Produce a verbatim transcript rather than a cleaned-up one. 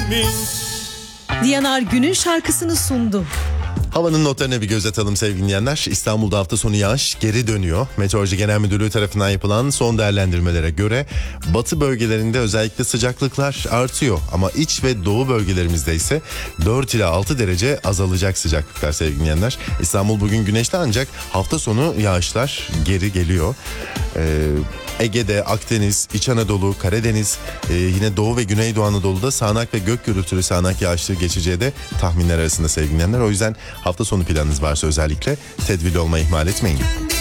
kalbimin. Diyanar günün şarkısını sundu. Havanın notlarına bir göz atalım sevgili dinleyenler. İstanbul'da hafta sonu yağış geri dönüyor. Meteoroloji Genel Müdürlüğü tarafından yapılan son değerlendirmelere göre batı bölgelerinde özellikle sıcaklıklar artıyor. Ama iç ve doğu bölgelerimizde ise dört ila altı derece azalacak sıcaklıklar sevgili dinleyenler. İstanbul bugün güneşli ancak hafta sonu yağışlar geri geliyor. Ee, Ege'de, Akdeniz, İç Anadolu, Karadeniz, e, yine Doğu ve Güneydoğu Anadolu'da sağanak ve gök gürültülü sağanak yağışlı geçeceği de tahminler arasında sevgili dinleyenler. O yüzden hafta sonu planınız varsa özellikle tedbirli olmayı ihmal etmeyin.